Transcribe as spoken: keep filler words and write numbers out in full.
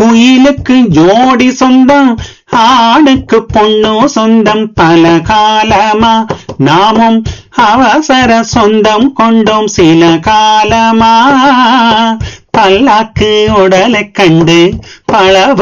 குயிலுக்கு ஜோடி சொந்தம், ஆணுக்கு பொண்ணு சொந்தம். பல காலமா நாமும் அவசர சொந்தம் கொண்டோம் சில காலமா. பல்லாக்கு உடலை கண்டு பளபள